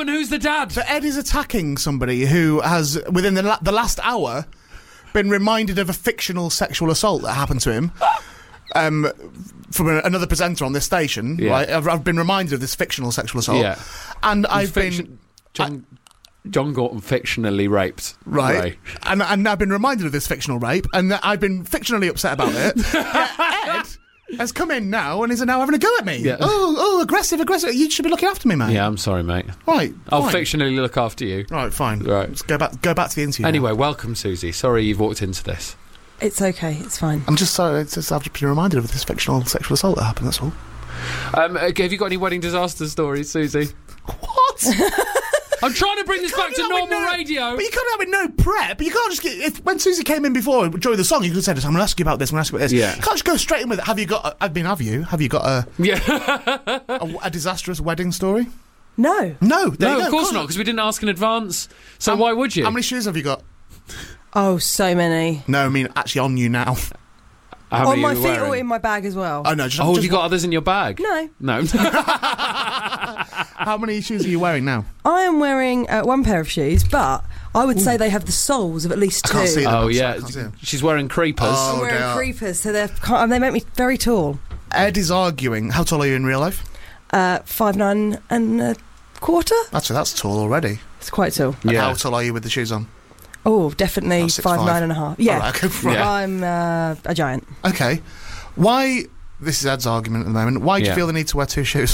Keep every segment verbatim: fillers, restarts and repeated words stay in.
and who's the dad? So Ed is attacking somebody who has, within the, la- the last hour, been reminded of a fictional sexual assault that happened to him. Um, from a, another presenter on this station, Yeah. right? I've, I've been reminded of this fictional sexual assault, Yeah. and I've Fiction- been John, John Gorton fictionally raped right, Ray. and and I've been reminded of this fictional rape, and I've been fictionally upset about it. Yet Ed has come in now and is now having a go at me. Yeah. Oh, oh, aggressive, aggressive! You should be looking after me, man. Yeah, I'm sorry, mate. Right, I'll fine. fictionally look after you. Right, fine. Right. Let's go back. Go back to the interview. now. Anyway, welcome, Susie. Sorry you've walked into this. It's okay, it's fine. I'm just sorry. It's just, I've just been reminded of this fictional sexual assault that happened. That's all. Um, okay, have you got any wedding disaster stories, Susie? What? I'm trying to bring this back to do that with normal no- radio. But you can't have it no prep. You can't just get. If when Susie came in before during the song, you could have said, "I'm going to ask you about this. I'm going to ask you about this." Yeah. You can't just go straight in with it. Have you got? A, I mean, have you? Have you got a Yeah. a, a disastrous wedding story? No. No. There No, you go, of course not, because we didn't ask in advance. So How- why would you? How many shoes have you got? Oh, so many. No, I mean actually on you now. How On many my are you feet wearing? or in my bag as well? Oh no, just. Oh, just have you got others in your bag? No. No. How many shoes are you wearing now? I am wearing uh, one pair of shoes, but I would say they have the soles of at least I two. can't see them. Oh, I'm sorry, yeah. I can't see them. She's wearing creepers. Oh. I'm wearing they are. creepers, so they're, they make me very tall. Ed is arguing. How tall are you in real life? Uh, five nine and a quarter? Actually, that's tall already. It's quite tall. And Yeah. how tall are you with the shoes on? Oh, definitely Oh, six, five five. nine and a half. Yeah, All right, okay, right. Yeah. I'm uh, a giant. Okay. Why? This is Ed's argument at the moment. Why do Yeah. you feel the need to wear two shoes?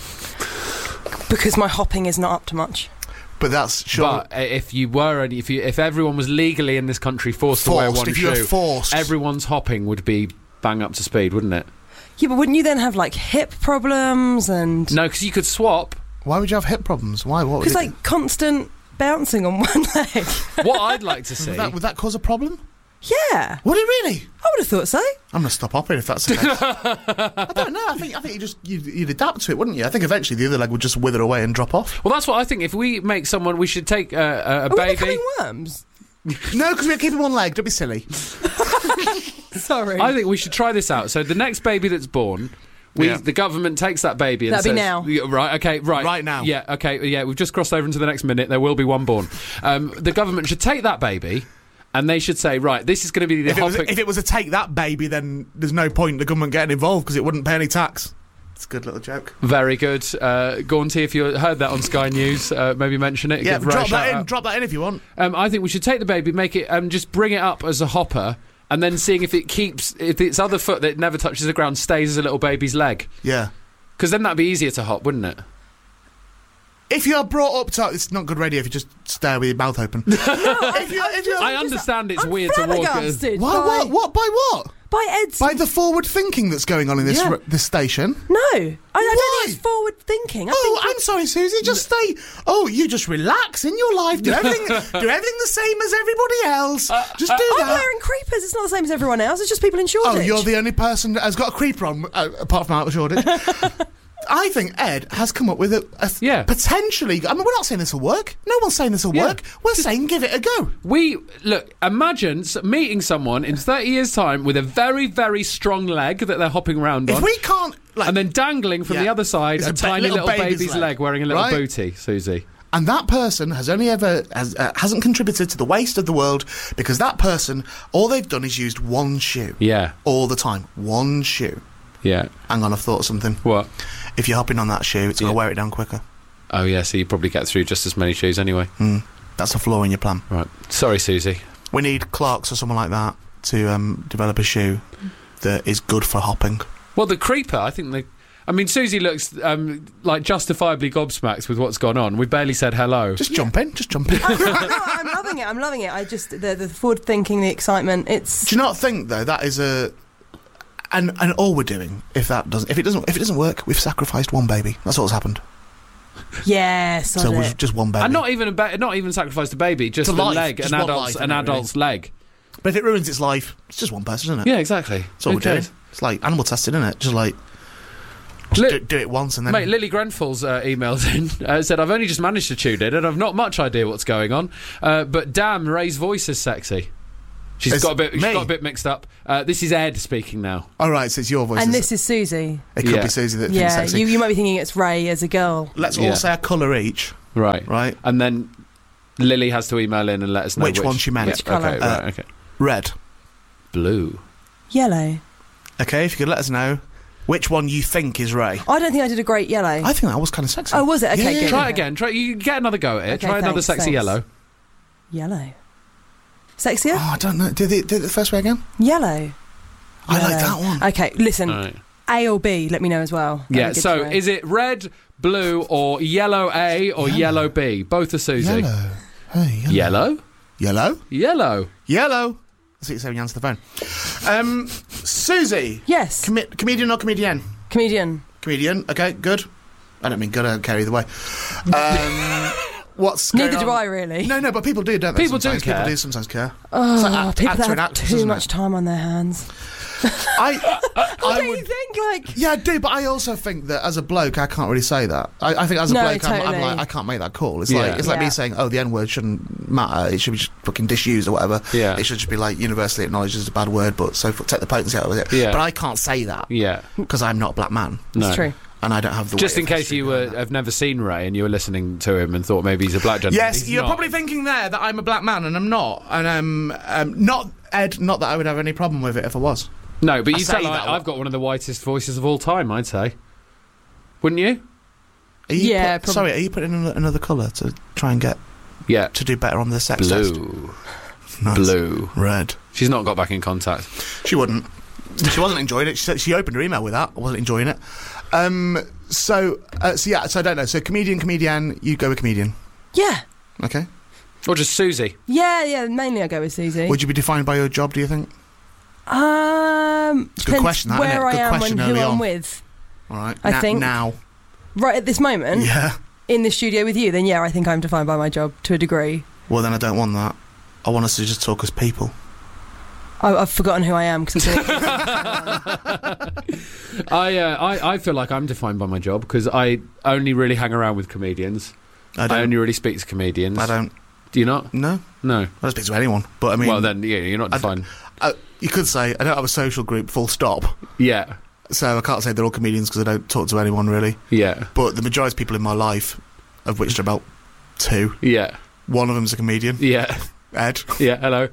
Because my hopping is not up to much. But that's sure. But uh, if you were, only- if you, if everyone was legally in this country forced, to wear Forced, one if shoe, you're forced. everyone's hopping would be bang up to speed, wouldn't it? Yeah, but wouldn't you then have like hip problems and? No, because you could swap. Why would you have hip problems? Why? What? would Because it- like constant bouncing on one leg. What I'd like to see. would that, would that cause a problem? Yeah, Would it really? I would have thought so. I'm going to stop hopping if that's the case. I don't know. I think I think you just you'd, you'd adapt to it, wouldn't you? I think eventually the other leg would just wither away and drop off. Well, that's what I think. If we make someone, we should take uh, a, a Are we baby. becoming worms? No, because we're keeping one leg. Don't be silly. Sorry. I think we should try this out. So the next baby that's born, we Yeah. the government takes that baby and That'd be says, now. Yeah, right? Okay, right, Right now. Yeah, okay, yeah. We've just crossed over into the next minute. There will be one born. Um, the government should take that baby, and they should say, right, this is going to be the If it, was, hopping. if it was a take that baby, then there's no point in the government getting involved because it wouldn't pay any tax. It's a good little joke. Very good, uh, Gaunty. If you heard that on Sky News, uh, maybe mention it. Yeah, Give Ray a drop shout that in. out. Drop that in if you want. Um, I think we should take the baby, make it, um, just bring it up as a hopper, and then seeing if it keeps, if its other foot that never touches the ground stays as a little baby's leg. Yeah. Because then that'd be easier to hop, wouldn't it? If you're brought up to, it's not good radio if you just stare with your mouth open. no, if you, if you, I understand it's I'm weird to walk. At, flabbergasted why, by, what? What? By what? by Ed's. By the forward thinking that's going on in this Yeah. r- this station. no, I, I Why? don't think it's forward thinking. I Oh, think I'm sorry, Susie. Just stay. Oh, you just relax in your life. Do everything. do everything the same as everybody else. Just do I'm that. wearing creepers. It's not the same as everyone else. It's just people in Shoreditch. Oh, you're the only person that has got a creeper on, uh, apart from out of Shoreditch. I think Ed has come up with a, a th- Yeah. potentially. I mean, we're not saying this will work. No one's saying this will Yeah. work. We're saying give it a go. we look. Imagine s- meeting someone in thirty years' time with a very, very strong leg that they're hopping around If on, we can't, like, and then dangling from Yeah. the other side It's a, a ba- tiny little little, baby's baby's leg. leg, wearing a little right? booty, Susie. and that person has only ever has, uh, hasn't contributed to the waste of the world because that person, all they've done is used one shoe Yeah, all the time. One shoe. yeah. Hang on, I've thought of something. What? If you're hopping on that shoe, it's going Yeah. to wear it down quicker. Oh yeah. So you probably get through just as many shoes anyway. Mm. That's a flaw in your plan. Right. Sorry, Susie. We need Clarks or someone like that to um, develop a shoe that is good for hopping. Well, the creeper. I think the. I mean, Susie looks um, like justifiably gobsmacked with what's gone on. We barely said hello. Just jump in, just jump in. no, I'm loving it. I'm loving it. I just the, the forward thinking, the excitement. It's Do you not think though that is a and and all we're doing if that doesn't if it doesn't if it doesn't work, we've sacrificed one baby. That's what's happened. yes. So I we've it. just one baby. And not even a ba- not even sacrificed a baby, just To a life, leg, just an one adult's life, an isn't it, adult's leg. But if it ruins its life, it's just one person, isn't it? Yeah, exactly. That's all Who we're doing. cares? It's like animal testing, isn't it? Just like just Li- do, do it once and then. Mate, Lily Grenfell's uh, emailed in, uh, said, I've only just managed to tune in and I've not much idea what's going on, uh, but damn, Ray's voice is sexy. She's It's got a bit. She's me. got a bit mixed up. Uh, this is Ed speaking now. All right, so it's your voice. And is this is Susie. it? It could Yeah. be Susie that thinks Yeah, sexy. you, you might be thinking it's Ray as a girl. Let's Yeah. all say a colour each, Right. right? And then Lily has to email in and let us know Which which, one she meant. Yeah, Which colour. Okay, Uh, right, okay. Red. Blue. Yellow. Okay, if you could let us know which one you think is Ray. I don't think I did a great yellow. I think that was kind of sexy. Oh, was it? Okay, Yeah, yeah, good. yeah. Try okay. it again. Try. You get another go at it. Okay, Try another thanks, sexy thanks. yellow. Yellow. Sexier? Oh, I don't know. Did it, did it the first way again? Yellow. I like Yellow. that one. Okay, listen. All right. A or B, let me know as well. That'd Yeah. be good So to know. is it red, blue, or yellow A or Yellow. yellow B? Both are Susie. Yellow. Hey, yellow. Yellow. Yellow. Yellow. Yellow. That's what you say when you answer the phone. Um, Susie. Yes. Com- comedian or comedian? Comedian. Comedian. Okay, good. I don't mean good. I don't care either way. Um, what's going Neither do on? I, really. No, no, but people do, don't they? People do sometimes? care. People do sometimes care. Oh, It's like act- people actor that and have actress, too isn't much it? time on their hands. I, I Don't you would. think, like... Yeah, I do, but I also think that as a bloke, I can't really say that. I, I think as a No, bloke, I'm, I'm totally. like, I can't make that call. It's Yeah. like it's like Yeah. me saying, "Oh, the N word shouldn't matter. It should be just fucking disused or whatever. Yeah. It should just be like universally acknowledged as a bad word." But so take the potency out of it. Yeah. But I can't say that Yeah. because I'm not a black man No. It's true. and I don't have the. Just weight in of case history you behind were, that. have never seen Ray and you were listening to him and thought maybe he's a black gentleman. Yes, He's you're not. probably thinking there that I'm a black man and I'm not. And um, um, not Ed. Not that I would have any problem with it if I was. No, but I you say sound like that a lot. I've got one of the whitest voices of all time. I'd say. Wouldn't you? Are you Yeah, put- prob- sorry, are you putting in another colour to try and get Yeah. to do better on the sex test? Blue. Nice. Blue. Red. She's not got back in contact. She wouldn't. She wasn't enjoying it. She said she opened her email with that. I wasn't enjoying it. Um. So. Uh, so yeah. So I don't know. So comedian, comedian. You go with comedian. Yeah. Okay. Or just Susie. Yeah, yeah, mainly I go with Susie. Would you be defined by your job? Do you think? Um, It's a good depends question, that, where isn't it? I Good am and question who early I'm on. with. All right. I Na- think- now. Right at this moment, Yeah. in the studio with you, then yeah, I think I'm defined by my job to a degree. Well, then I don't want that. I want us to just talk as people. I, I've forgotten who I am because I, uh, I I feel like I'm defined by my job because I only really hang around with comedians. I I, don't. only really speak to comedians. I don't. Do you not? No. No. I don't speak to anyone. But I mean, well, then yeah, you're not I- defined. uh, you could say I don't have a social group. Full stop. Yeah. So I can't say they're all comedians because I don't talk to anyone really. Yeah. But the majority of people in my life, of which there are about two, Yeah. one of them's a comedian. Yeah. Ed. Yeah. Hello.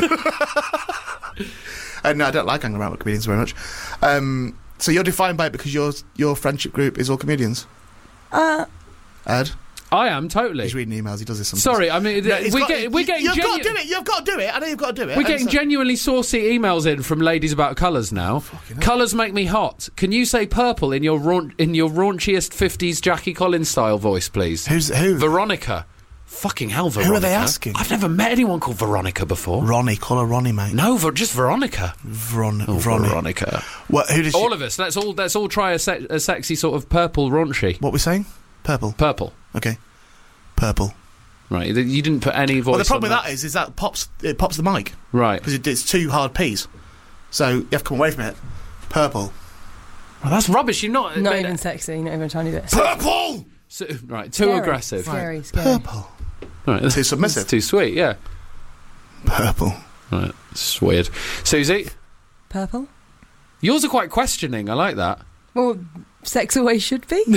And no, I don't like hanging around with comedians very much. Um, so you're defined by it because your your friendship group is all comedians. uh, Ed, I am totally. he's reading emails. He does this sometimes. Sorry, I mean, No, he's we're, got- get, we're getting You've genu- got to do it. You've got to do it. I know you've got to do it. We're And getting so- genuinely saucy emails in from ladies about colours now. Fucking hell. Colours make me hot. Can you say purple in your raun- in your raunchiest fifties Jackie Collins style voice, please? Who's who? Veronica. Fucking hell, Veronica. Who are they asking? I've never met anyone called Veronica before. Ronnie. Call her Ronnie, mate. No, Ver- just Veronica. Vron- Oh, Ronnie. Veronica. What? Who did she? All of us. Let's all let's all try a, se- a sexy sort of purple raunchy. What we saying? Purple. Purple. Okay. Purple. Right. You you didn't put any voice. Well, the problem on with that is, is that pops it pops the mic Right. because it, it's two hard P's. So you have to come away from it. Purple. Well, that's rubbish. You're not. not but- even sexy, not even a tiny bit. Purple. So- right. Too Scary, aggressive. Scary, scary. Purple. Right. Too submissive. It's too sweet. Yeah. Purple. Right. It's weird. Susie, Purple? yours are quite questioning. I like that. Well, sex always should be.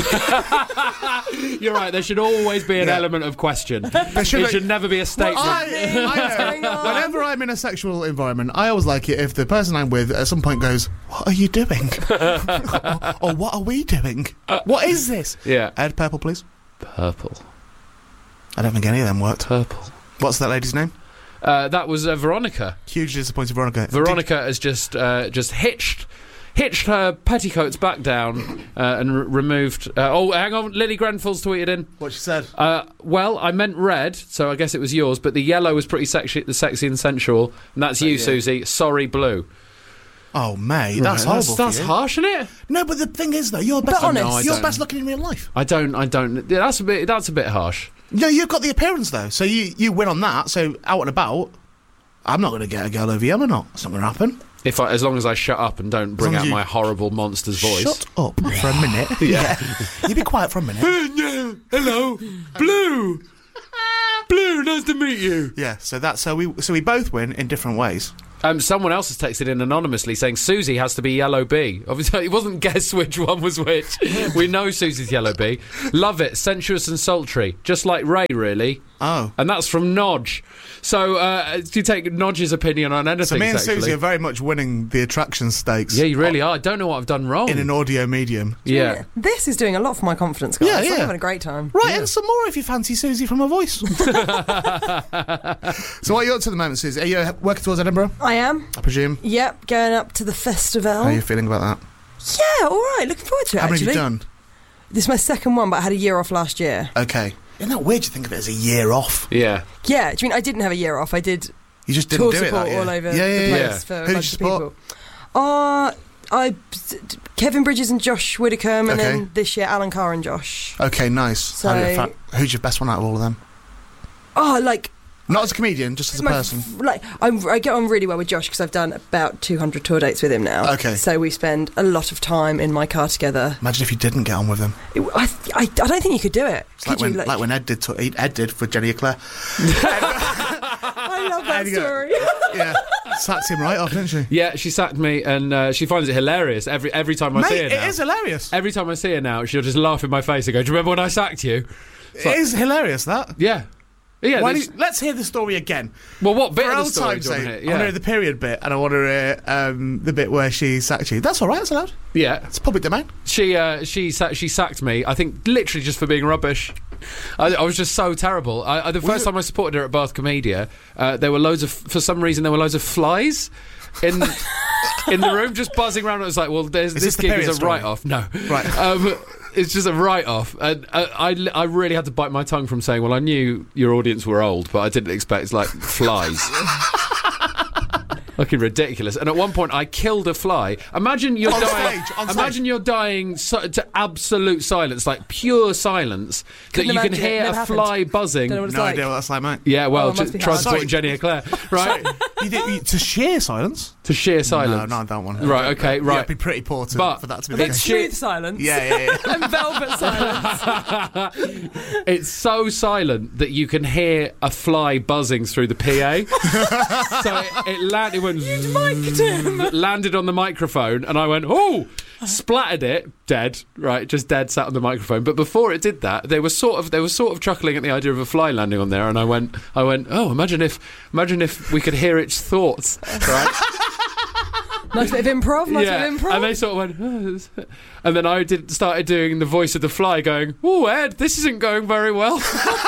You're right. There should always be an Yeah. element of question. There should It be- should never be a statement. I, What's going I, on? whenever I'm in a sexual environment, I always like it if the person I'm with at some point goes, "What are you doing?" or, or "What are we doing? What is this?" Yeah. Ed, purple, please. Purple. I don't think any of them worked. Purple. What's that lady's name? Uh, that was uh, Veronica. Hugely disappointed, Veronica. Veronica has just uh, just hitched hitched her petticoats back down uh, and r- removed. Uh, oh, hang on, Lily Grenfell's tweeted in. Did, what she said. Uh, well, I meant red, so I guess it was yours, but the yellow was pretty sexy, sexy and sensual, and that's you, yeah. Susie. Sorry, blue. Oh, mate, that's Right, horrible. That's, that's for you. harsh, isn't it? No, but the thing is, though, you're best. But honest. No, I you're don't. best looking in real life. I don't. I don't. Yeah, that's a bit. That's a bit harsh. No, you've got the appearance though, so you you win on that. So out and about, I'm not going to get a girl over you, am I not? It's not going to happen. If I, as long as I shut up and don't bring long out as you- my horrible monster's voice. Shut up for a minute. yeah, you be quiet for a minute. Hello, blue, blue. No, nice to meet you. Yeah, so that's so we so we both win in different ways. Um, someone else has texted in anonymously saying Susie has to be Yellow Bee. Obviously, it wasn't guess which one was which. We know Susie's Yellow Bee. Love it, sensuous and sultry, just like Ray, really. Oh, and that's from Nodge. So, uh, do you take Nodge's opinion on anything? so me and sexually? Susie are very much winning the attraction stakes. Yeah, you really are. I don't know what I've done wrong in an audio medium. Yeah. This is doing a lot for my confidence, guys. Yeah, yeah. I'm having a great time. Right, and some more if you fancy Susie from her voice. So what are you up to at the moment, Susie? Are you uh, working towards Edinburgh, I am. I presume? Yep, going up to the festival. How are you feeling about that? Yeah, all right. Looking forward to it, How many actually. have you done? This is my second one, but I had a year off last year. Okay. Isn't that weird to think of it as a year off? Yeah. Yeah, do you mean I didn't have a year off? I did You just didn't tour do it support that year. all over yeah, yeah, the yeah. place Yeah. for Who a did bunch you of support? people. Uh, I, Kevin Bridges and Josh Widdicombe, and Okay. then this year Alan Carr and Josh. Okay, nice. So- How did it fa- who's your best one out of all of them? Oh, like... Not as a comedian, just as a my person. f- like I'm, I get on really well with Josh because I've done about two hundred tour dates with him now. Okay. So we spend a lot of time in my car together. Imagine if you didn't get on with him. It, I, I, I don't think you could do it. It's Could like you? when, like when Ed did, to, Ed did for Jenny Eclair. I love that There you go. story. Yeah, sacked him right off, didn't she? Yeah, she sacked me, and uh, she finds it hilarious every every time I see her Mate, now. it is hilarious. Every time I see her now, she'll just laugh in my face and go, "Do you remember when I sacked you?" It is hilarious, that. Yeah. Yeah. Why there's- do you- let's hear the story again. well, what bit For of the old story time's do you want sake, to I hear? want to Yeah. hear the period bit, and I want to hear um, the bit where she sacked you. That's all right. That's allowed. Yeah. It's public domain. She uh, she sa- she sacked me. I think literally just for being rubbish. I, I was just so terrible. I, I, the first time I supported her at Bath Comedia, uh, there were loads of for some reason there were loads of flies in in the room just buzzing around. I was like, well, there's, Is this this the gig period is a story? write-off. No, Right. Um, it's just a write-off, and uh, I I really had to bite my tongue from saying, well, I knew your audience were old, but I didn't expect like flies. Looking ridiculous. And at one point, I killed a fly. Imagine you're On dying. stage, on imagine stage. you're dying so, to absolute silence, like pure silence, Couldn't that you can imagine it. hear Never a happened. fly buzzing. Don't know what it's No like. idea what that's like, mate. Yeah, well, Oh, it must just be try hard. supporting Sorry. Jenny Eclair, right? You did, you, to sheer silence? To sheer silence. No, no, I don't want it. Right, okay, Yeah, right. it'd be pretty poor to, But for that to be A the bit case. she- smooth silence. Yeah, yeah, yeah. And velvet silence. It's so silent that you can hear a fly buzzing through the P A. So it, it landed, it went You'd mic'd him. landed on the microphone, and I went, oh, splattered it, dead, right, just dead, sat on the microphone. But before it did that, they were sort of they were sort of chuckling at the idea of a fly landing on there, and I went, I went, oh, imagine if, imagine if we could hear its thoughts, right? Nice bit of improv. Nice yeah, bit of improv. and they sort of went, oh, this-" and then I did started doing the voice of the fly, going, oh, Ed, this isn't going very well.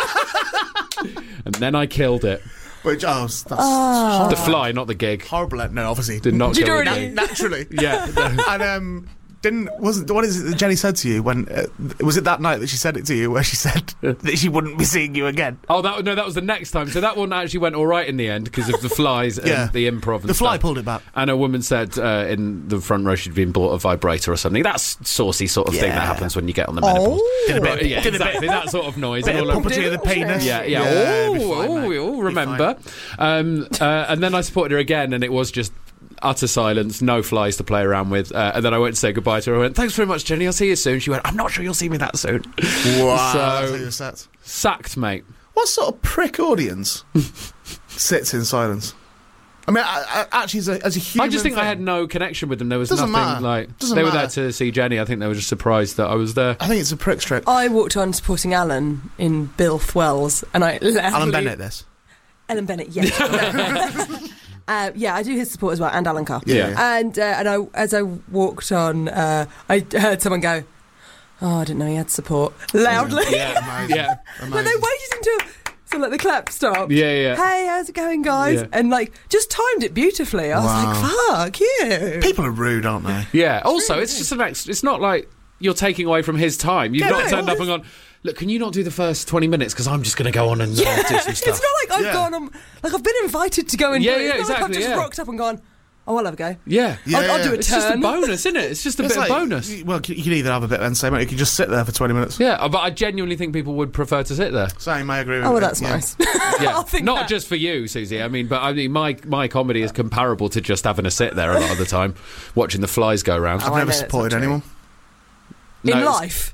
And then I killed it. Which, oh, that's Ah. The fly, not the gig. horrible. No, obviously. Did not Did kill you the already- gig. Naturally. Yeah. no. And um, didn't wasn't what is it that Jenny said to you when uh, was it that night that she said it to you where she said that she wouldn't be seeing you again? Oh, that no, that was the next time. So that one actually went all right in the end because of the flies and Yeah. the improv. And The fly stuff. pulled it back. And a woman said uh, in the front row she'd been bought a vibrator or something. That's saucy sort of thing Yeah. that happens when you get on the menopause. Oh. Did a bit, Right, yeah, did a bit, exactly that sort of noise. bit and of all of- puppetry of the penis. Yeah, yeah. it'd oh, be fine, oh, mate. we all Be remember. Um, uh, and then I supported her again, and it was just utter silence, no flies to play around with. Uh, and then I went to say goodbye to her. I went, thanks very much, Jenny. I'll see you soon. She went, I'm not sure you'll see me that soon. Wow, So- that's how you're set. Sacked, mate. What sort of prick audience sits in silence? I mean, I, I, actually, as a, as a human, I just think I thing- had no connection with them. There was Doesn't nothing matter. like Doesn't they were there matter. to see Jenny. I think they were just surprised that I was there. I think it's a prick trick. I walked on supporting Alan in Bilf Wells, and I loudly, Alan Bennett, this. Ellen Bennett, yes. No. uh, yeah, I do his support as well, and Alan Carr. Yeah. And uh, and I, as I walked on, uh, I heard someone go, "Oh, I didn't know he had support," loudly. Yeah, Amazing. yeah, But they Amazing. waited until so like the clap stopped. yeah, yeah. Hey, how's it going, guys? Yeah. And like just timed it beautifully. I was Wow. like, "Fuck you!" People are rude, aren't they? Yeah. Also, it's just an ex. It's not like you're taking away from his time. You've Yeah, not no, turned up and gone. Look, can you not do the first twenty minutes because I'm just going to go on and uh, Yeah, do some it's stuff. not like I've Yeah. gone on. Like I've been invited to go and Yeah, do it. yeah, It's not like exactly, I've just yeah. rocked up and gone. Oh, I'll have a go. Yeah. Yeah, I'll, I'll yeah. do a It's just a turn. bonus, isn't it? It's just a It's bit like- of bonus. Well, you can either have a bit of entertainment, or you can just sit there for twenty minutes. Yeah, but I genuinely think people would prefer to sit there. Same, I agree with Oh, well, you. that's Yeah. nice. Yeah, I'll think not that. just for you, Susie. I mean, but I mean, my my comedy is comparable to just having a sit there a lot of the time, watching the flies go around. I've Oh, I never know that's supported not true. anyone. In No, it's- life.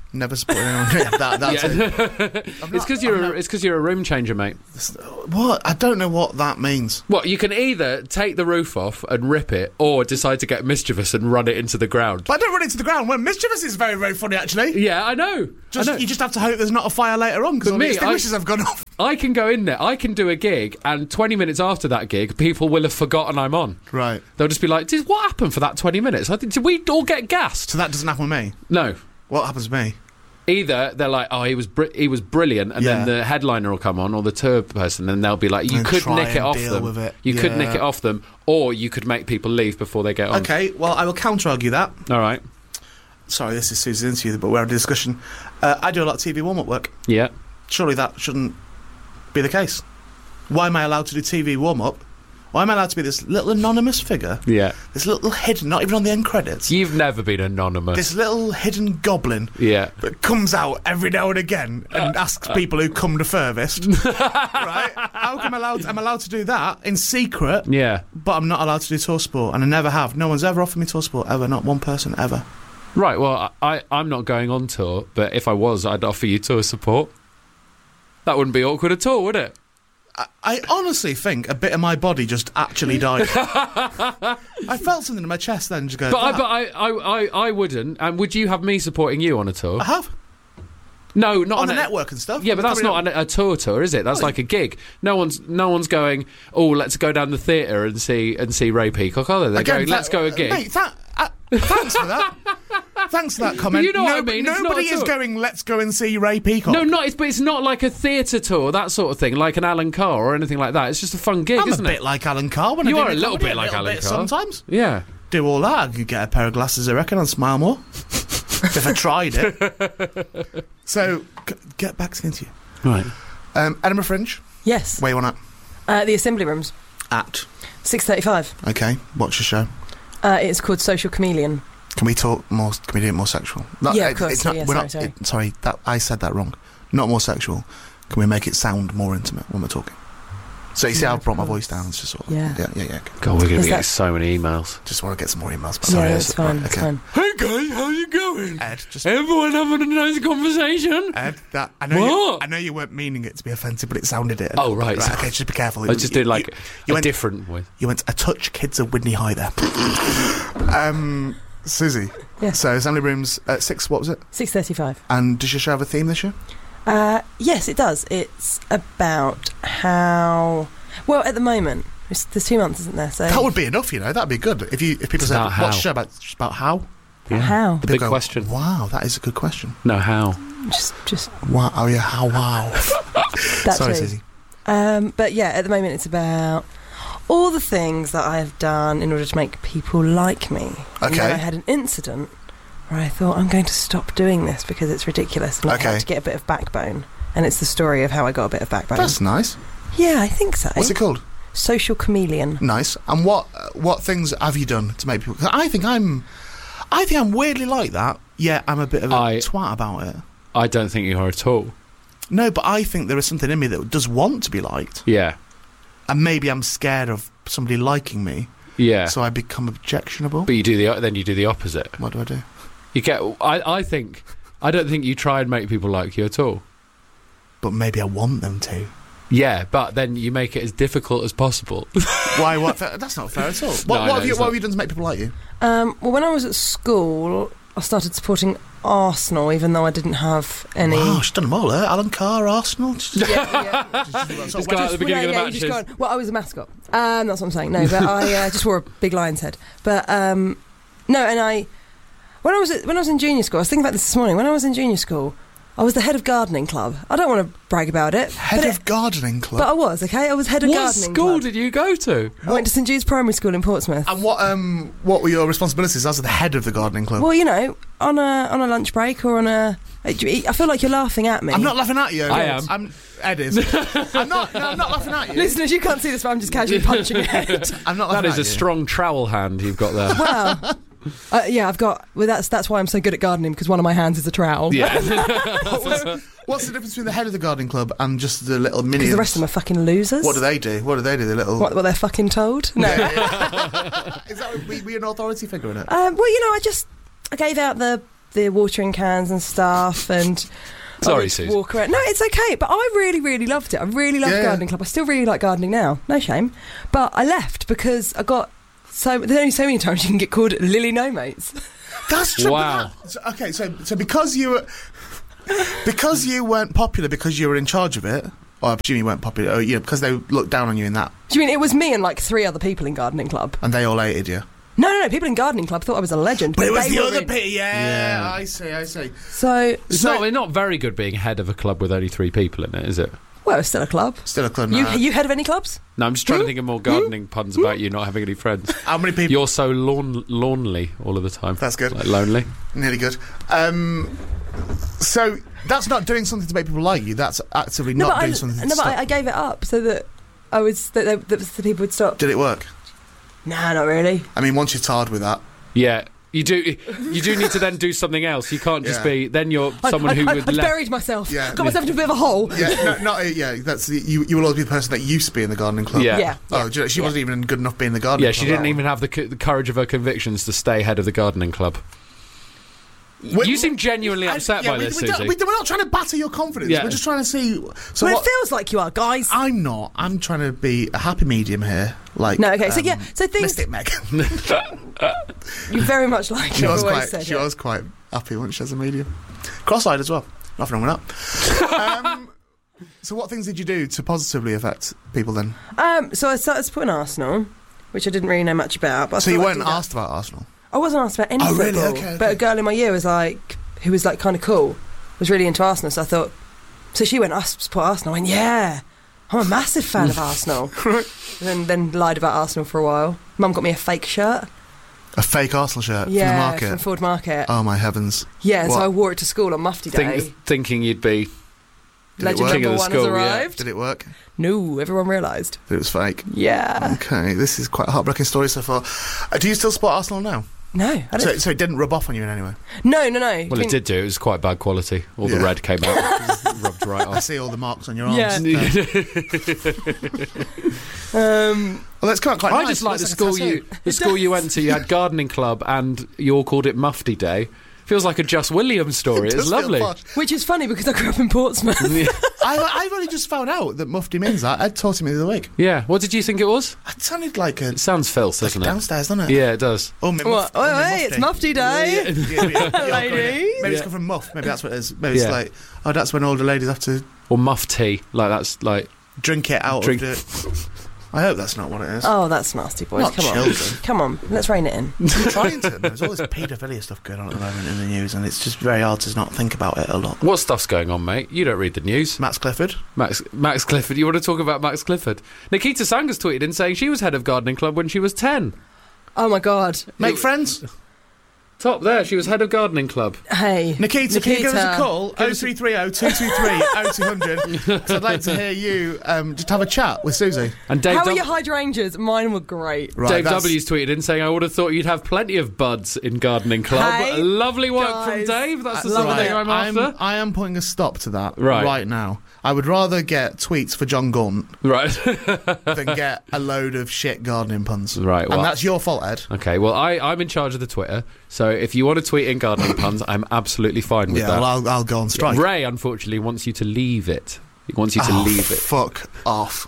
Never supported anyone. Yeah, that, that's Yeah. it. It's not- because I'm you're not- it's because you're a room changer, mate. What? I don't know what that means. What, you can either take the roof off and rip it, or decide to get mischievous and run it into the ground. But I don't run into the ground. Well, mischievous is very, very funny, actually. Yeah, I know. Just, I know. You just have to hope there's not a fire later on, because But all the me, extinguishers I- have gone off. I can go in there, I can do a gig, and twenty minutes after that gig, people will have forgotten I'm on. Right. They'll just be like, "Did what happened for that twenty minutes? I think, did we all get gassed?" So that doesn't happen with me. No. What happens with me? Either they're like, "Oh, he was br- he was brilliant," and Yeah. then the headliner will come on, or the tour person, and they'll be like, "You And could try nick it and off deal them. with it. You could nick Yeah. it off them, or you could make people leave before they get on." Okay, well, I will counter-argue that. All right. Sorry, this is Susie's interview, but we're having a discussion. Uh, I do a lot of T V warm-up work. Yeah. Surely that shouldn't be the case. Why am I allowed to do T V warm-up? Why am I allowed to be this little anonymous figure? Yeah. This little hidden, not even on the end credits. You've never been anonymous. This little hidden goblin Yeah. that comes out every now and again and asks people who come the furthest. Right? How come I'm allowed, I'm allowed to do that in secret, Yeah. but I'm not allowed to do tour sport, and I never have. No one's ever offered me tour sport, ever. Not one person, ever. Right. Well, I I'm not going on tour, but if I was, I'd offer you tour support. That wouldn't be awkward at all, would it? I, I honestly think a bit of my body just actually died. I felt something in my chest then, just go. But I, "That." but I, I, I, I wouldn't. And would you have me supporting you on a tour? I have. No, not On the a, network and stuff. Yeah, but that's Coming not a, a tour tour, is it? That's No. like a gig. No one's no one's going, "Oh, let's go down the theatre and see and see Ray Peacock." Are they? They're Again, going, tha- "Let's go a gig." Mate, tha- uh, thanks for that. Thanks for that comment. you know what I No- mean, it's not Nobody a is tour. going, let's go and see Ray Peacock. No, not. It's, but it's not like a theatre tour, that sort of thing, like an Alan Carr or anything like that. It's just a fun gig, I'm isn't a it? bit like Alan Carr when You I do are my a little comedy, bit like little Alan bit Carr. Sometimes. Yeah. Do all that. I could get a pair of glasses, I reckon, and smile more. If I tried it. So, g- get back to the interview. Right. Um, Edinburgh Fringe, Yes. where you want Uh, the Assembly Rooms, at? six thirty-five. Okay, watch the show. Uh, it's called Social Chameleon. Can we talk more? Can we do it more sexual? No, Yeah, of it- course, It's not. yeah, we're sorry, not. sorry. It, sorry, that I said that wrong. Not more sexual. Can we make it sound more intimate when we're talking? So you see, Yeah, how I of brought my course. voice down. It's just sort of. Yeah. Yeah, yeah, yeah. Okay. God, we're going to Is be that- getting so many emails. Just want to get some more emails. But Yeah, sorry, it's fine. right, It's okay. fine. Hey guys, how you going? Ed, just Everyone having a nice conversation? Ed, that I know. You, What? I know you weren't meaning it to be offensive, but it sounded it. Oh, right. Right. Okay, just be careful. I just did like you, a you went, different voice. You went a touch kids of Whitney High there. um, Susie. Yeah. So Assembly Rooms at six. What was it? six thirty-five. And does your show have a theme this year? Uh, yes, it does. It's about how... Well, at the moment, it's, there's two months, isn't there? So That would be enough, you know. That'd be good if you if people It's said, about "What's how." the show about?" It's just about how. Yeah. How? The People big go, question. Wow, that is a good question. No, how? Just, just Wow. Oh yeah. How? Wow. that Sorry, too. Susie. Um, but yeah, at the moment, it's about all the things that I have done in order to make people like me. And Okay. then I had an incident where I thought, I'm going to stop doing this because it's ridiculous, and I Okay. had to get a bit of backbone. And it's the story of how I got a bit of backbone. That's nice. Yeah, I think so. What's it called? Social Chameleon. Nice. And what uh, what things have you done to make people? 'Cause I think I'm, I think I'm weirdly like that. Yeah, I'm a bit of a I- twat about it. I don't think you are at all. No, but I think there is something in me that does want to be liked, Yeah. and maybe I'm scared of somebody liking me, Yeah. so I become objectionable. But you do the then you do the opposite. What do I do? You get. I. I think. I don't think you try and make people like you at all. But maybe I want them to. Yeah, but then you make it as difficult as possible. Why? What? That's not fair at all. What, No, I what, know, have, you, it's what not. have you done to make people like you? Um, well, when I was at school, I started supporting Arsenal, even though I didn't have any. Wow, she's done them all, eh? Alan Carr, Arsenal. Yeah, yeah. Just go out at the beginning Well, of the yeah, you just matches. go on. Well, I was a mascot. Um, that's what I'm saying. No, but I uh, just wore a big lion's head. But um, no, and I when I was at, when I was in junior school, I was thinking about this this morning. When I was in junior school, I was the head of gardening club. I don't want to brag about it. Head but of it, gardening club. But I was, okay? I was head of What gardening school club. did you go to? I went to St Jude's Primary School in Portsmouth. and what um what were your responsibilities as the head of the gardening club? Well, you know, on a on a lunch break or on a... I feel like you're laughing at me. I'm not laughing at you. I am. I'm, Ed is. I'm not. No, I'm not laughing at you. Listeners, you can't see this, but I'm just casually punching your head. I'm not That laughing is at a you. strong trowel hand you've got there. Well, uh, yeah, I've got... Well, that's that's why I'm so good at gardening, because one of my hands is a trowel. Yeah. What's the difference between the head of the gardening club and just the little mini? Because the rest of them are fucking losers. What do they do? What do they do? The little. What, what they're fucking told? No. Is that we, we an authority figure in it? Um, well, you know, I just I gave out the the watering cans and stuff, and Sorry, I would Susie. walk around. No, it's okay. But I really, really loved it. I really loved Yeah. gardening club. I still really like gardening now. No shame. But I left because I got so. There's only so many times you can get called Lily No Mates. That's true. Wow. That- so- okay, so so because you were because you weren't popular because you were in charge of it, or I presume you weren't popular, or, you know, because they looked down on you in that, Do you mean it was me and like three other people in gardening club? and they all hated you. No, no, no. People in gardening club thought I was a legend. But it was they the were other in- people. Yeah, Yeah. I see, I see. So, It's So- not, it's not very good being head of a club with only three people in it, is it? well, it's still a club. Still a club You, now. you head of any clubs? No, I'm just trying to think of more gardening puns about you not having any friends. How many people? You're so lawn- lonely all of the time. That's good. Like lonely. Nearly good. Um, so that's not doing something to make people like you. That's actively No, not but, doing I, something. no, to but I, stop. I gave it up so that I was that, they, that the people would stop. Did it work? Nah, not really. I mean, once you're tired with that, Yeah. You do. You do need to then do something else. You can't just Yeah. be. Then you're someone I, who I, would I, I left. buried myself. Yeah. Got myself into a bit of a hole. yeah, no, not yeah. That's the, you. You will always be the person that used to be in the gardening club. Yeah. Yeah. Oh, do you know, she wasn't even good enough being in the gardening Yeah, club. she didn't even have the, c- the courage of her convictions to stay head of the gardening club. We- you seem genuinely I- upset yeah, by we, this, we don't- Susie. we don't- we're not trying to batter your confidence. Yeah. We're just trying to see. So well, what, it feels like you are, guys. I'm not. I'm trying to be a happy medium here. Like No, okay, so um, yeah, so things- Mystic Meg. You very much like she you've was always quite. said She it. was quite happy once she has a medium. Cross-eyed as well. Nothing wrong with that. um, so what things did you do to positively affect people then? Um, so I started supporting Arsenal, which I didn't really know much about. But I So you thought I'd weren't do that. asked about Arsenal. I wasn't asked about any Oh, really? football, Okay, but okay. a girl in my year was like, who was like kind of cool, was really into Arsenal. So I thought, so she went, I support Arsenal. I went, yeah, I'm a massive fan of Arsenal. Then then lied about Arsenal for a while. Mum got me a fake shirt. A fake Arsenal shirt Yeah, from the market. from Ford Market. Oh my heavens! yeah, and so what? I wore it to school on Mufti Day. Think, thinking you'd be. Did it Legend work? King of number the one has school, yeah. arrived. Did it work? No, everyone realised. That it was fake. Yeah. Okay, this is quite a heartbreaking story so far. Uh, do you still support Arsenal now? No, I don't. So, so it didn't rub off on you in any way? no, no, no. Well, I it mean, did do. It was quite bad quality. All the Yeah. red came out, rubbed right I off. see all the marks on your arms. Yeah. Uh, Um, well, that's quite, quite I nice. just like the Looks school a tattoo. you, the school you went to. You had gardening club, and you all called it Mufti Day. Feels like a Just Williams story. It It's does feel lovely. posh. which is funny because I grew up in Portsmouth. I've, I've only just found out that Mufti means that. Ed taught me the other week. Yeah. What did you think it was? It sounded like a It sounds filth, like doesn't it? downstairs, doesn't it? Yeah, it does. Oh, my What? muff- Oh, oh, my hey, it's Mufti Day. Yeah, yeah, yeah, yeah, Ladies. Maybe it's Yeah. come from muff. Maybe that's what it is. Maybe it's Yeah. like, oh, that's when older ladies have to Or muff tea. Like that's like. drink it out Drink- of the... I hope that's not what it is. Oh, that's nasty, boys. Not Come children. on. Come on, let's rein it in. I'm trying to. There's all this paedophilia stuff going on at the moment in the news, and it's just very hard to not think about it a lot. What stuff's going on, mate? You don't read the news. Max Clifford. Max Max Clifford. You want to talk about Max Clifford? Nikita Sangas tweeted in saying she was head of gardening club when she was ten. Oh my God. Make You- friends. Top there. She was head of gardening club. Hey. Nikita, can you give us a Nikita. call? oh three three oh, two two three, oh two hundred. Because I'd like to hear you um, just have a chat with Susie. And Dave, How are Dub- your hydrangeas? Mine were great. Right, Dave that's- W's tweeted in saying, I would have thought you'd have plenty of buds in gardening club. Hey, Lovely work guys. from Dave. That's the I sort of love thing it. I'm after. I am putting a stop to that Right. right now. I would rather get tweets for John Gaunt Right. than get a load of shit gardening puns. Right, well- And that's your fault, Ed. Okay, well, I, I'm in charge of the Twitter, so if you want to tweet in gardening puns, I'm absolutely fine with Yeah, that. well, I'll, I'll go on strike. Ray, unfortunately, wants you to leave it. He wants you to Oh, leave it. Fuck off.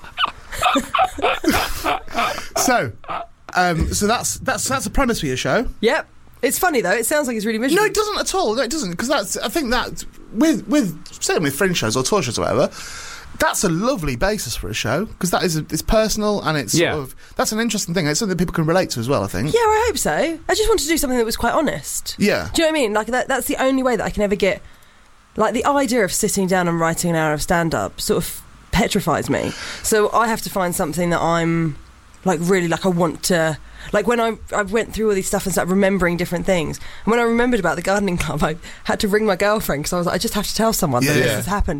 so, um, so that's that's that's the premise for your show. Yep. It's funny though. It sounds like it's really miserable. No, it doesn't at all. No, it doesn't, because that's. I think that with with certainly with fringe shows or tour shows or whatever, that's a lovely basis for a show because that is a, it's personal and it's Yeah. sort of that's an interesting thing. It's something that people can relate to as well. I think. Yeah, I hope so. I just wanted to do something that was quite honest. Yeah. Do you know what I mean? Like that. That's the only way that I can ever get. Like the idea of sitting down and writing an hour of stand-up sort of petrifies me. So I have to find something that I'm like really like I want to. Like when I I went through all these stuff and started remembering different things, and when I remembered about the gardening club, I had to ring my girlfriend because I was like, I just have to tell someone that Yeah. this has happened.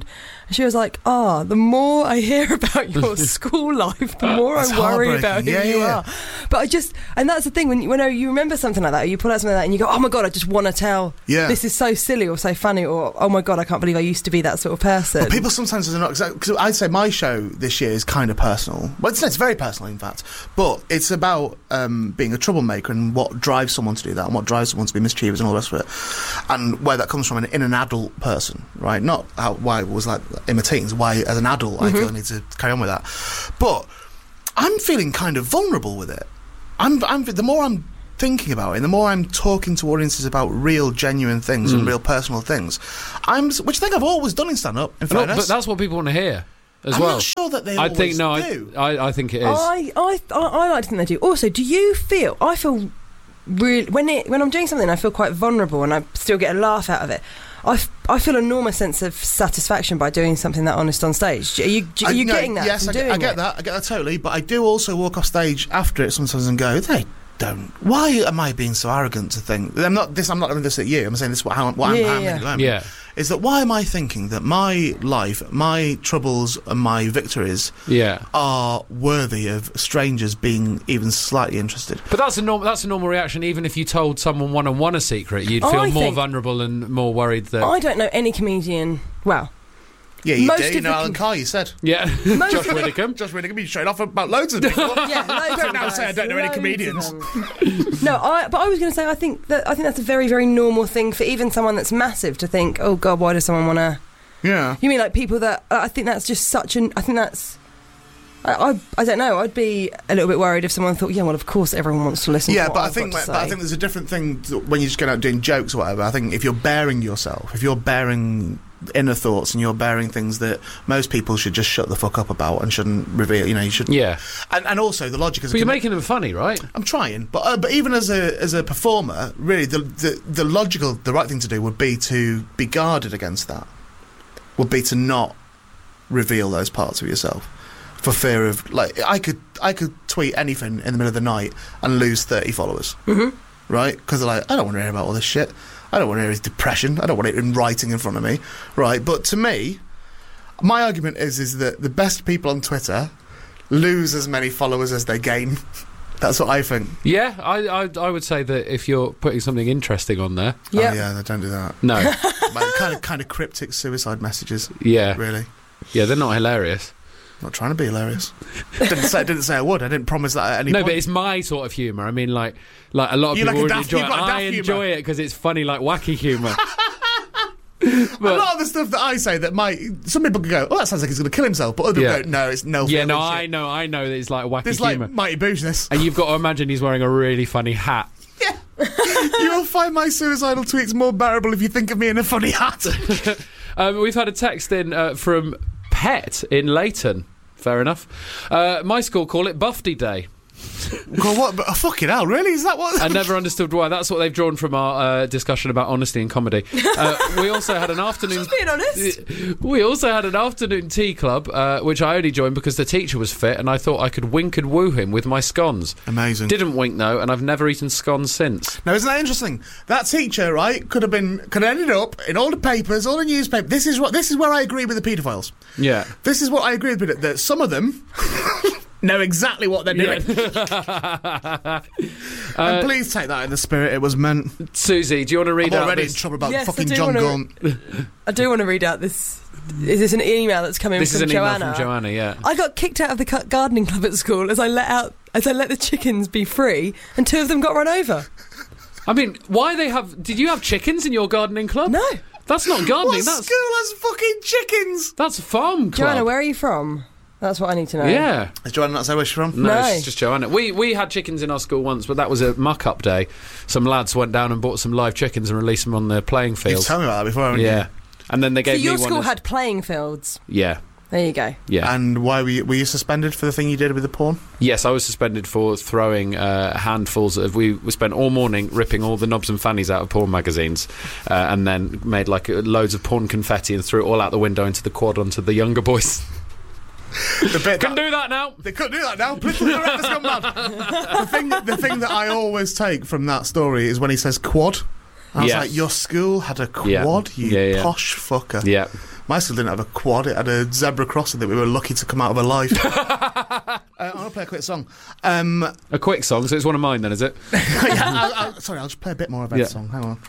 And she was like, ah, the more I hear about your school life, the more That's I worry heartbreaking. about who Yeah, you yeah. are. But I just, and that's the thing, when you, when you remember something like that, or you pull out something like that and you go, oh my God, I just want to tell, Yeah. this is so silly or so funny, or oh my God, I can't believe I used to be that sort of person. But people sometimes are not exactly, because I'd say my show this year is kind of personal. Well, it's, it's very personal, in fact. But it's about um, being a troublemaker and what drives someone to do that and what drives someone to be mischievous and all the rest of it. And where that comes from in, in an adult person, right? Not how, why it was like in my teens, why as an adult mm-hmm. I feel I need to carry on with that. But I'm feeling kind of vulnerable with it. I'm, I'm the more I'm thinking about it, and the more I'm talking to audiences about real, genuine things mm. and real personal things, I'm which I think I've always done in stand-up. In fairness, no, but that's what people want to hear as I'm well. I'm not sure that they I always think no, do. I, I, I think it is. I, I, I, I like to think they do. Also, do you feel? I feel really when it when I'm doing something, I feel quite vulnerable, and I still get a laugh out of it. I, f- I feel an enormous sense of satisfaction by doing something that honest on stage. Are you, are you I, no, getting that? Yes, from I, doing I get it? that. I get that totally. But I do also walk off stage after it sometimes and go, they don't. Why am I being so arrogant to think? I'm not this. I'm not doing this at you. I'm saying this. What, how, what Yeah, I'm, yeah, how I'm yeah. at Yeah. Is that why am I thinking that my life, my troubles, and my victories Yeah. are worthy of strangers being even slightly interested? But that's a normal. That's a normal reaction. Even if you told someone one on one a secret, you'd feel I more think- vulnerable and more worried that. I don't know any comedian. Well, Yeah, you Most do. of You know, the Alan com- Carr, you said. yeah. Most Josh of- Widdicombe. Just really be straight off about loads of people. yeah, loads Don't of now guys, say I don't know any loads of comedians. them. No, I. But I was going to say I think that I think that's a very very normal thing for even someone that's massive to think. Oh God, why does someone want to? Yeah. You mean like people that? I think that's just such an. I think that's. I, I I don't know. I'd be a little bit worried if someone thought, yeah, well, of course everyone wants to listen. Yeah, to what but I I've think got to but I say. think there's a different thing to when you're just going out doing jokes or whatever. I think if you're bearing yourself, if you're bearing inner thoughts and you're bearing things that most people should just shut the fuck up about and shouldn't reveal, you know, you should. Yeah. And, and also the logic is. But you're making them funny, right? I'm trying, but uh, but even as a as a performer, really, the, the the logical, the right thing to do would be to be guarded against that. Would be to not reveal those parts of yourself, for fear of like I could I could tweet anything in the middle of the night and lose thirty followers, Mhm. right? Because they're like, I don't want to hear about all this shit. I don't want to hear his depression. I don't want it in writing in front of me, right? But to me, my argument is is that the best people on Twitter lose as many followers as they gain. That's what I think. Yeah, I, I I would say that if you're putting something interesting on there, Yeah. Oh, yeah, they don't do that. no, Like, kind of, kind of cryptic suicide messages. yeah, Really, yeah, they're not hilarious. not trying to be hilarious. didn't say, didn't say I would. I didn't promise that at any No, point. but it's my sort of humour. I mean, like, like a lot of You people like a would daft- enjoy you've it. got a I daft enjoy humour. it because it's funny, like wacky humour. a but- lot of the stuff that I say that might some people could go, oh, that sounds like he's going to kill himself, but other people Yeah. go, no, it's no. yeah, no, feeling I shit. know, I know that it's like wacky There's like humour. Mighty Boosh this. And you've got to imagine he's wearing a really funny hat. You will find my suicidal tweets more bearable if you think of me in a funny hat. Um, we've had a text in uh, from Pet in Leighton. Fair enough. Uh, my school call it Bufty Day. God, what? But, oh, fucking hell, really? Is that what? I never understood why. That's what they've drawn from our uh, discussion about honesty and comedy. Uh, we also had an afternoon. Just being honest. We also had an afternoon tea club, uh, which I only joined because the teacher was fit, and I thought I could wink and woo him with my scones. Amazing. Didn't wink though, and I've never eaten scones since. Now, isn't that interesting? That teacher, right, could have been, could have ended up in all the papers, all the newspapers. This is what, this is where I agree with the paedophiles. Yeah. This is what I agree with, that some of them know exactly what they're doing. Uh, And please take that in the spirit it was meant. Susie, do you want to read I'm out already this? in trouble about Yes, I fucking do John wanna- Gaunt. I do want to read out this. Is this an email that's coming This is from an email Joanna? from Joanna. Yeah. I got kicked out of the cu- gardening club at school as I let out as I let the chickens be free, and two of them got run over. I mean, why they have? Did you have chickens in your gardening club? No, That's not gardening. What That's school has fucking chickens? that's a farm club. Joanna, where are you from? That's what I need to know. Yeah. Is Joanna not say where she's from? No, No. it's just Joanna. We we had chickens in our school once, but that was a muck-up day. Some lads went down and bought some live chickens and released them on the playing You've field. told me about that before, haven't Yeah, and then they So gave your me one. school as- had playing fields. Yeah, There you go. yeah. you? And why were you, were you suspended for the thing you did with the porn? Yes, I was suspended for throwing uh, handfuls of. We, we spent all morning ripping all the knobs and fannies out of porn magazines, uh, and then made like uh, loads of porn confetti and threw it all out the window into the quad onto the younger boys. The bit Can that- do that now. They couldn't do that now. Political correctness gone mad. The thing, the thing that I always take from that story is when he says quad. I was Yeah. like, your school had a Yeah. quad, you Yeah, yeah. posh fucker. Yeah. My school didn't have a quad, it had a zebra crossing that we were lucky to come out of alive. uh, I'm going to play a quick song. Um, A quick song, so it's one of mine then, is it? yeah, I'll, I'll, sorry, I'll just play a bit more of Ed's Yeah. song. Hang on.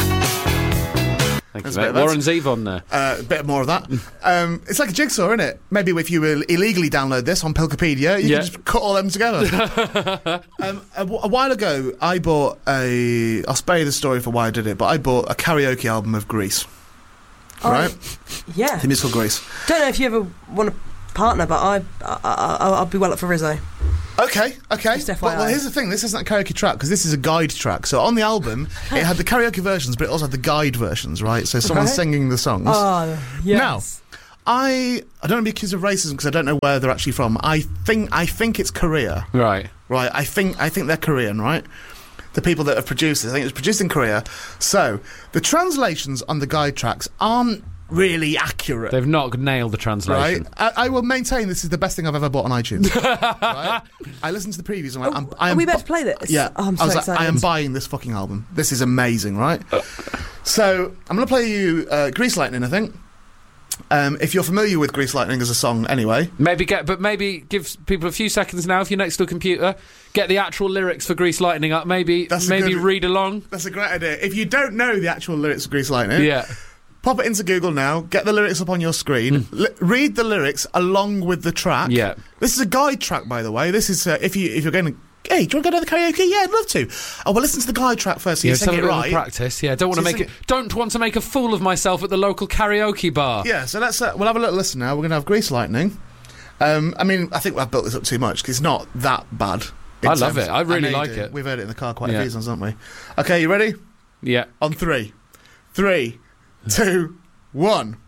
Thank There's you, a mate. bit of Warren's Eve on there. Uh, a bit more of that. Um, it's like a jigsaw, isn't it? Maybe if you will illegally download this on Pilkopedia, you Yeah. can just cut all them together. um, a, w- a while ago, I bought a... I'll spare you the story for why I did it, but I bought a karaoke album of Grease. Oh, Right? Yeah. The musical Grease. Don't know if you ever want a partner, but I, I, I, I'll be well up for Rizzo. Okay, okay. Just F But, Y I. well, here's the thing. This isn't a karaoke track, because this is a guide track. So on the album, it had the karaoke versions, but it also had the guide versions, right? So someone's Okay. singing the songs. Oh, yes. I I don't want to be accused of racism because I don't know where they're actually from. I think I think it's Korea, Right. right? I think I think they're Korean, right? The people that have produced it, I think it was produced in Korea. So the translations on the guide tracks aren't really accurate. They've not nailed the Right, translation. I, I will maintain this is the best thing I've ever bought on iTunes. Right? I listened to the previews and went, I'm, I Are am we bu- about to play this? Yeah, Oh, I'm so I was like, excited. I am buying this fucking album. This is amazing, right? So I'm going to play you uh, Grease Lightning, I think. Um, if you're familiar with Grease Lightning as a song, anyway. Maybe get, but maybe give people a few seconds now. If you're next to a computer, get the actual lyrics for Grease Lightning up. Maybe, That's a maybe good- read along. That's a great idea. If you don't know the actual lyrics of Grease Lightning, Yeah. pop it into Google now, get the lyrics up on your screen, li- read the lyrics along with the track. Yeah. This is a guide track, by the way. This is uh, if you if you're going to. Hey, do you want to go to the karaoke? Yeah, I'd love to. Oh, well, listen to the guide track first, so Yeah, you just sing have a it bit of right. practice. Yeah, don't want to So you make it. sing- Don't want to make a fool of myself at the local karaoke bar. Yeah, so let's uh, we'll have a little listen now. We're going to have Grease Lightning. Um, I mean, I think I've built this up too much because it's not that bad. in I love terms- it. I really know you like do. it. We've heard it in the car quite Yeah. a few times, haven't we? Okay, you ready? Yeah. On three, three, two, one.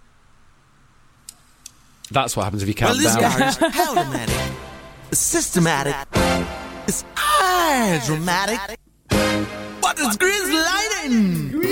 That's what happens if you Well, count this down. guy is automatic, systematic, it's hydromatic. What is Grease Lightning?